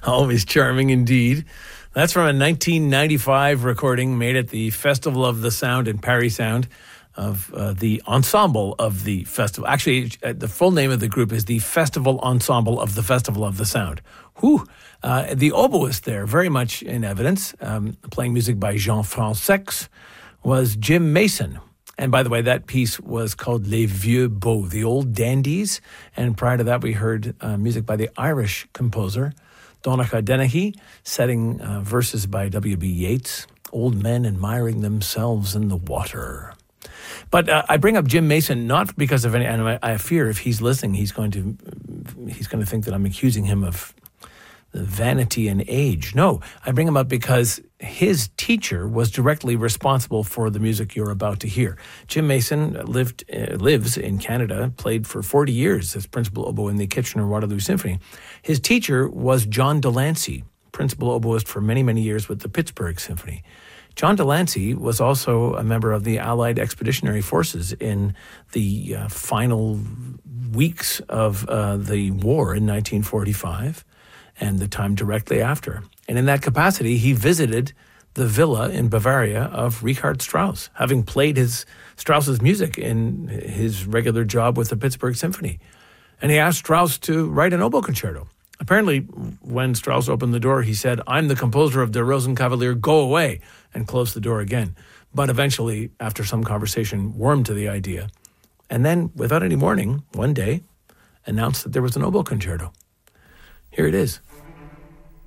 Always charming indeed. That's from a 1995 recording made at the Festival of the Sound in Paris Sound of the ensemble of the festival. Actually, the full name of the group is the Festival Ensemble of the Festival of the Sound. Whew. The oboist there, very much in evidence, playing music by Jean-François, was Jim Mason. And by the way, that piece was called Les Vieux Beaux, the Old Dandies. And prior to that, we heard music by the Irish composer Donnacha Dennehy, setting verses by W.B. Yeats, Old Men Admiring Themselves in the Water. But I bring up Jim Mason not because of any, and I fear if he's listening, he's going to think that I'm accusing him of vanity and age. No, I bring him up because his teacher was directly responsible for the music you're about to hear. Jim Mason lives in Canada, played for 40 years as principal oboe in the Kitchener-Waterloo Symphony. His teacher was John Delancey, principal oboist for many, many years with the Pittsburgh Symphony. John Delancey was also a member of the Allied Expeditionary Forces in the final weeks of the war in 1945 and the time directly after. And in that capacity, he visited the villa in Bavaria of Richard Strauss, having played Strauss's music in his regular job with the Pittsburgh Symphony. And he asked Strauss to write an oboe concerto. Apparently, when Strauss opened the door, he said, "I'm the composer of Der Rosenkavalier, go away," and closed the door again. But eventually, after some conversation, warmed to the idea. And then, without any warning, one day, announced that there was an oboe concerto. Here it is.